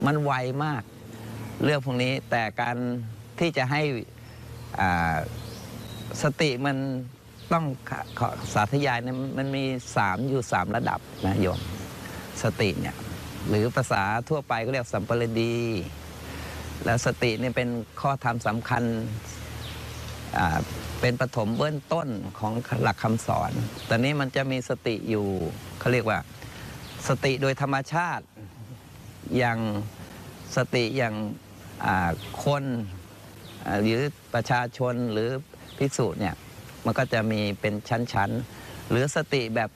มันไวมากเรื่องพวกนี้แต่การที่จะให้สติมันต้องสาธยายเนี่ยมันมีอยู่3ระดับนะโยมสติเนี่ยหรือภาษาทั่วไปก็เรียกสัมปรดีและสติเนี่ยเป็นข้อธรรมสำคัญเป็นปฐมเบื้องต้นของหลักคำสอนตอนนี้มันจะมีสติอยู่เขาเรียกว่าสติโดยธรรมชาติอย่างสติอย่างคนหรือประชาชนหรือภิกษุเนี่ยมันก็จะมีเป็นชั้นๆหรือสติแบบ